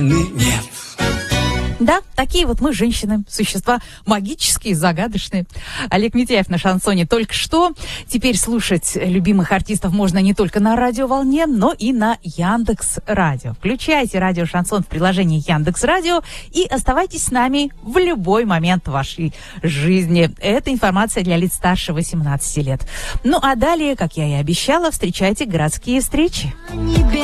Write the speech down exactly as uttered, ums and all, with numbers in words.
Нет. Да, такие вот мы, женщины, существа магические, загадочные. Олег Митяев на шансоне только что. Теперь слушать любимых артистов можно не только на радиоволне, но и на Яндекс.Радио. Включайте радио «Шансон» в приложении Яндекс.Радио и оставайтесь с нами в любой момент вашей жизни. Это информация для лиц старше восемнадцати лет. Ну а далее, как я и обещала, встречайте городские встречи.